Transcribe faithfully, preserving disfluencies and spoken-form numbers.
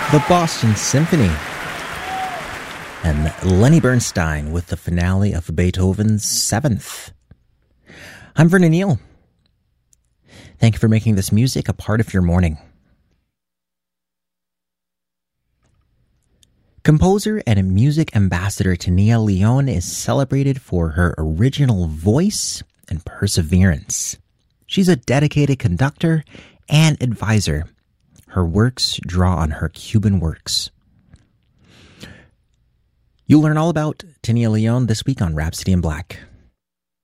The Boston Symphony, and Lenny Bernstein with the finale of Beethoven's Seventh. I'm Vernon Neal. Thank you for making this music a part of your morning. Composer and music ambassador Tennia Leon is celebrated for her original voice and perseverance. She's a dedicated conductor and advisor. Her works draw on her Cuban works. You'll learn all about Tennia Leon this week on Rhapsody in Black.